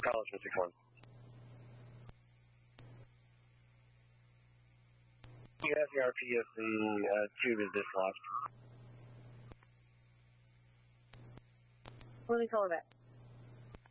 College 161. You have the RP if the tube is dislodged. Let me call her back.